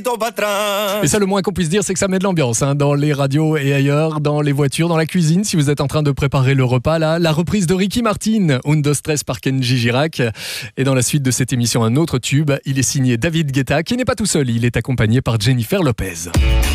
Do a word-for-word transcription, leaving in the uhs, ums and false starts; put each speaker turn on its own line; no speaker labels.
Et ça, le moins qu'on puisse dire, c'est que ça met de l'ambiance hein, dans les radios et ailleurs, dans les voitures, dans la cuisine. Si vous êtes en train de préparer le repas, là, la reprise de Ricky Martin, Undo Stress par Kenji Girac. Et dans la suite de cette émission, un autre tube. Il est signé David Guetta, qui n'est pas tout seul. Il est accompagné par Jennifer Lopez.